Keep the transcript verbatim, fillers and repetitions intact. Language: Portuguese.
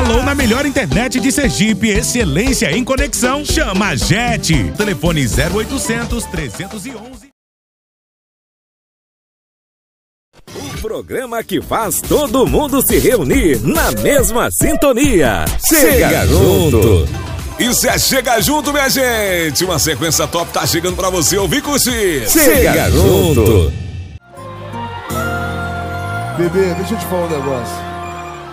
instalou na melhor internet de Sergipe, excelência em conexão, chama a Jet. Telefone zero oitocentos, trezentos e onze. O programa que faz todo mundo se reunir na mesma sintonia. Chega junto! Isso é Chega Junto, minha gente! Uma sequência top tá chegando pra você ouvir, curtir. Chega junto! Bebê, deixa eu te falar um negócio.